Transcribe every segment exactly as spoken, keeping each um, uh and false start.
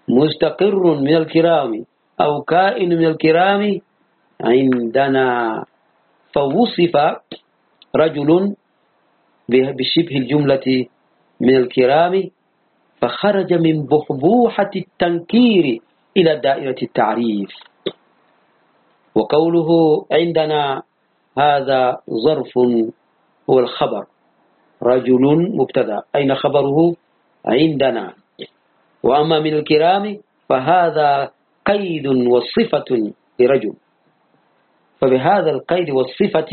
مستقر من الكرام أو كائن من الكرام عندنا. فوصف رجل بشبه الجملة من الكرام فخرج من بحبوحة التنكير إلى دائرة التعريف. وقوله عندنا هذا ظرف هو الخبر، رجل مبتدأ، أين خبره؟ عندنا. وأما من الكرام فهذا قيد وصفة لرجل، فبهذا القيد والصفة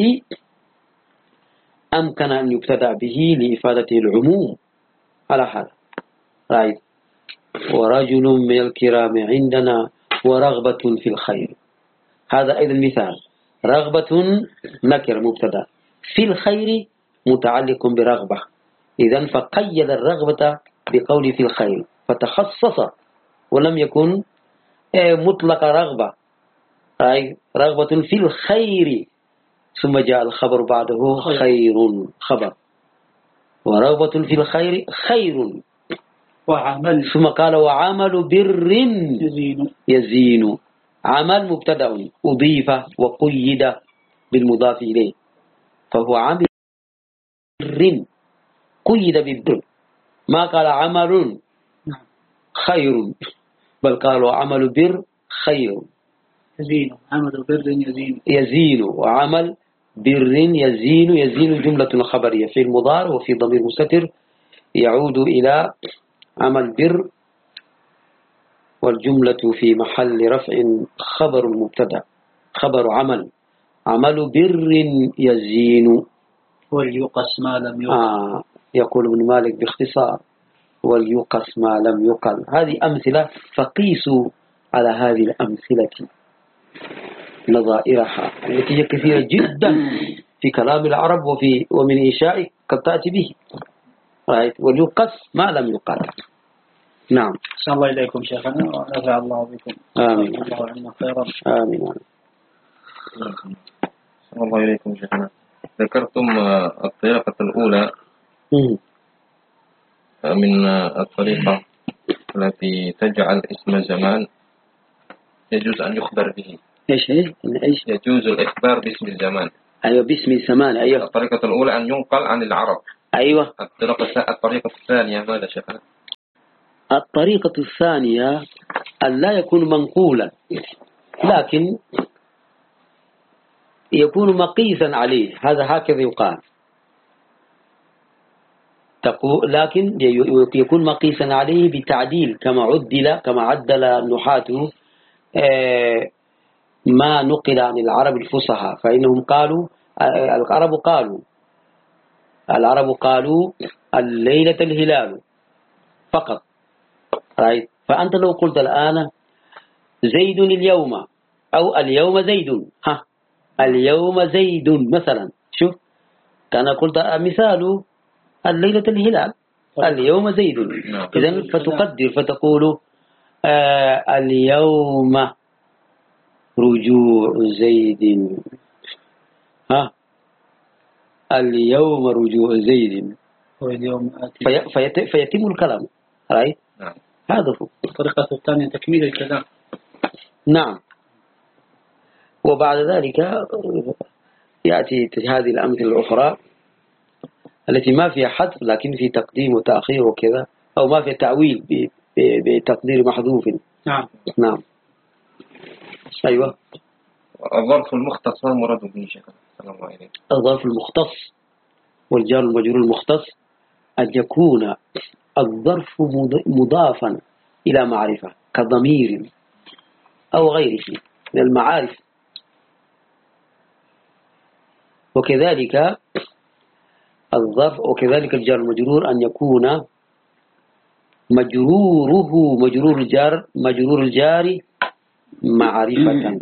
أمكن أن يبتدأ به لإفادة العموم على هذا. رأيت ورجل من الكرام عندنا ورغبة في الخير، هذا أيضا مثال. رغبة نكر مبتدأ، في الخير متعلق برغبة، إذن فقيد الرغبة بقول في الخير فتخصص ولم يكن مطلق رغبة، أي رغبة في الخير، ثم جاء الخبر بعده خير خبر، ورغبة في الخير خير، وعمل ثم قال وعمل بر يزين, يزين. عمل مبتدأ أضيف وقيد بالمضاف إليه، فهو عمل بر قيد بالبر، ما قال عمل خير، بل قال عمل بر خير يزين. عمل بر يزين يزين وعمل بر يزين. يزين جملة خبرية في المضارع وفي ضمير مستتر يعود إلى عمل بر، والجملة في محل رفع خبر المبتدأ، خبر عمل، عمل بر يزين. وليقص ما لم يقل. آه يقول ابن مالك باختصار وليقص ما لم يقل. هذه أمثلة، فقيسوا على هذه الأمثلة نظائرها التي هي كثيرة جدا في كلام العرب وفي ومن إنشاء قد تأتي به. رأيت وليقص ما لم يقل. نعم. أحسن الله إليكم شيخنا ونفع الله بكم. آمين. الله عنا خيرا. آمين. أحسن الله إليكم شيخنا. ذكرتم الطريقة الأولى من الطريقة التي تجعل اسم زمان يجوز أن يخبر به. إيش إيش؟ يجوز الإخبار باسم الزمان. أيوة باسم الزمان. أيوة. الطريقة الأولى أن ينقل عن العرب. أيوة. الطريقة الطريقة الثانية ماذا شيخنا؟ الطريقة الثانية أن لا يكون منقولا، لكن يكون مقيسا عليه، هذا هكذا يقال. لكن يكون مقيسا عليه بتعديل كما عدل كما عدل النحاة ما نقل عن العرب الفصحى، فإنهم قالوا العرب قالوا العرب قالوا الليلة الهلال فقط. right. فأنت لو قلت الآن زيد اليوم أو اليوم زيد، ها اليوم زيد مثلا، شوف كان قلت مثال الليلة الهلال اليوم زيد، إذن فتقدر فتقول آه اليوم رجوع زيد، ها اليوم رجوع زيد، في فيت فيتم الكلام. right. نعم. هذا هو. الطريقة الثانية تكميل الكلام. نعم. وبعد ذلك يأتي هذه الأمثلة الأخرى التي ما فيها حذف لكن في تقديم وتأخير وكذا، أو ما فيها تأويل بتقدير محذوف. نعم. نعم. أيوة. الظرف المختص ما مراد به شيخنا؟ السلام عليكم. الظرف المختص والجار المجرور المختص أن يكون الظرف مضافا إلى معرفة كضمير أو غيره من المعارف، وكذلك الظرف وكذلك الجار المجرور أن يكون مجروره مجرور الجار مجرور الجار معرفة.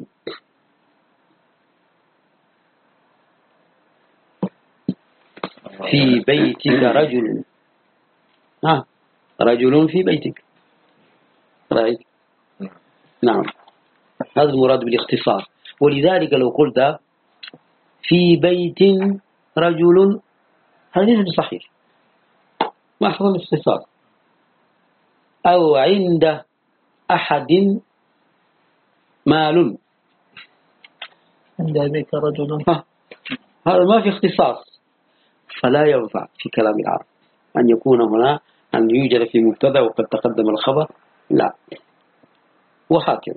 في بيتك رجل، ها رجل في بيتك. رأيت؟ نعم. هذا المراد بالاختصار. ولذلك لو قلت في بيت رجل هذا ليس بصحيح، محض الاختصار. أو عند أحد مال عند أبيك رجل. هذا ما في اختصاص، فلا ينفع في كلام العرب أن يكون هنا أن يوجد في مبتدأ وقد تقدم الخبر، لا، وهكذا.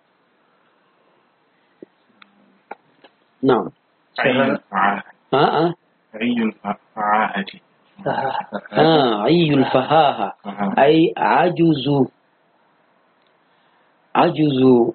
نعم. عي فعاهة. آه آه. عي فعاهة. آه عي الفهاهة أي عجز، عجز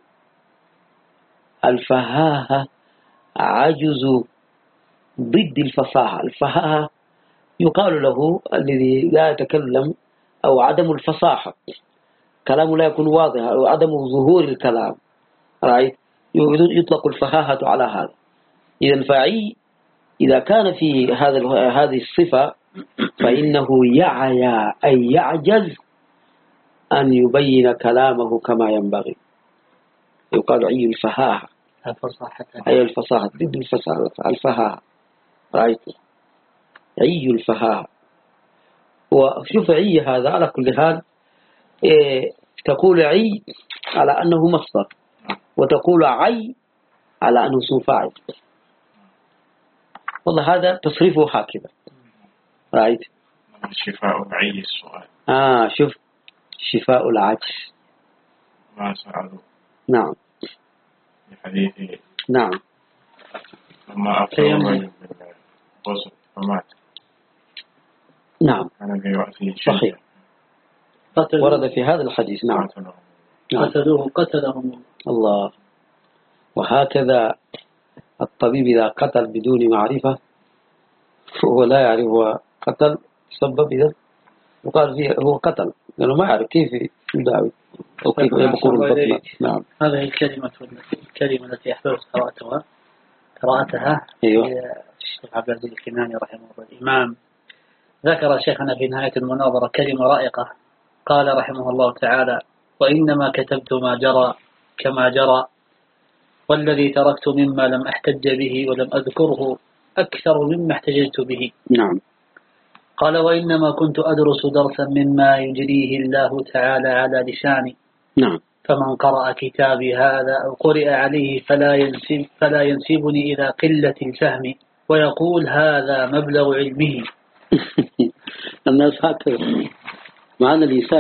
الفهاهة، عجز ضد الفصاحة. الفهاهة يقال له الذي لا يتكلم أو عدم الفصاحة، كلامه لا يكون واضح أو عدم ظهور الكلام، رأيت؟ يطلق الفهاهة على هذا. إذا فعي إذا كان في هذا هذه الصفة فإنه يعيا أي يعجز أن يبين كلامه كما ينبغي، يقال عي الفهاهة أي الفصاحة ضد الفصاحة، الفهاهة، رأيت؟ عي الفهاهة. وشوف عي هذا على كل حال إيه، تقول عي على أنه مصدر، وتقول عي على أنه اسم فاعل. والله هذا تصريفه هكذا، رأيت؟ شفاء العي السؤال. آه شوف، شفاء العجز. ما سألوا. نعم. في حديث. نعم. لما أفضل الرجل بالوسط فمات. نعم. أنا برأسه صحيح. ورد في هذا الحديث. نعم. قتلوه قتلهم الله. وهكذا الطبيب إذا قتل بدون معرفة هو لا يعرف هو قتل سبب، إذا وقال فيه هو قتل لأنه ما يعرف كيف يداوي أو كيف يبقون البطنة. نعم. هذه الكلمة الكلمة التي أحببت قراءتها قراءتها أيوة. الشيخ عبد العزيز الكناني رحمه الله الإمام ذكر شيخنا في نهاية المناظرة كلمة رائقة، قال رحمه الله تعالى: وإنما كتبت ما جرى كما جرى، والذي تركت مما لم أحتج به ولم أذكره أكثر مما احتججت به. نعم. قال: وإنما كنت أدرس درسا مما يجريه الله تعالى على لساني. نعم. فمن قرأ كتابي هذا أو قرئ عليه فلا ينسب فلا ينسبني إلى قلة الفهم، ويقول هذا مبلغ علمه. الناس هكذا معنى الإنسان